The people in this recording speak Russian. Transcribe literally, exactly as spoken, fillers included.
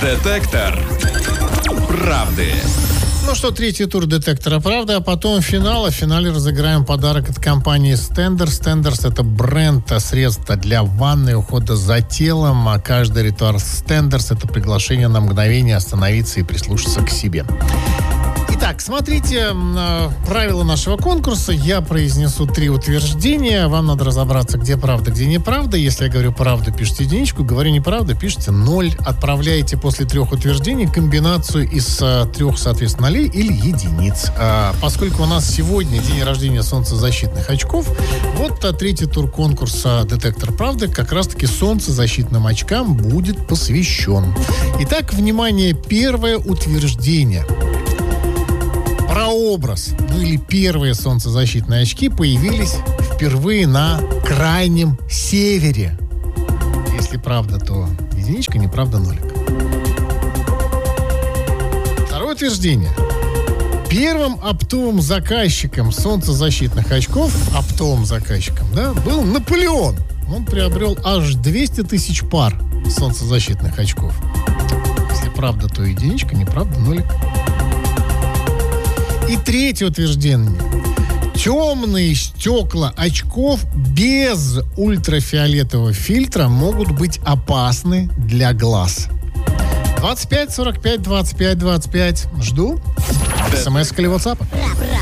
Детектор правды. Ну что, третий тур детектора правды, а потом финал. А в финале разыграем подарок от компании Stenders. Stenders — это бренд средства для ванны, ухода за телом. А каждый ритуал Stenders — это приглашение на мгновение остановиться и прислушаться к себе. Итак, смотрите э, правила нашего конкурса. Я произнесу три утверждения. Вам надо разобраться, где правда, где неправда. Если я говорю правду, пишите единичку. Говорю неправду, пишите ноль. Отправляете после трех утверждений комбинацию из э, трех, соответственно, нолей или единиц. А, поскольку у нас сегодня день рождения солнцезащитных очков, вот а, третий тур конкурса «Детектор правды» как раз-таки солнцезащитным очкам будет посвящен. Итак, внимание, первое утверждение. Прообраз, ну или первые солнцезащитные очки появились впервые на крайнем севере. Если правда, то единичка, неправда, нолик. Второе утверждение. Первым оптовым заказчиком солнцезащитных очков, оптовым заказчиком, да, был Наполеон. Он приобрел аж двести тысяч пар солнцезащитных очков. Если правда, то единичка, неправда, нолик. И третье утверждение. Темные стекла очков без ультрафиолетового фильтра могут быть опасны для глаз. двадцать пять сорок пять двадцать пять двадцать пять. Жду. СМС или WhatsApp.